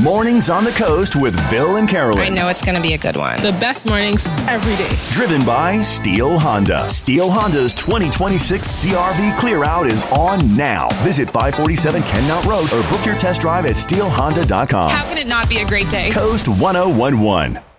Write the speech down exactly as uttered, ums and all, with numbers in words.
Mornings on the Coast with Bill and Carolyn. I know it's going to be a good one. The best mornings every day. Driven by Steel Honda. Steel Honda's twenty twenty-six C R V Clear Out is on now. Visit five forty-seven Kenmount Road or book your test drive at steel honda dot com. How can it not be a great day? Coast one oh one one.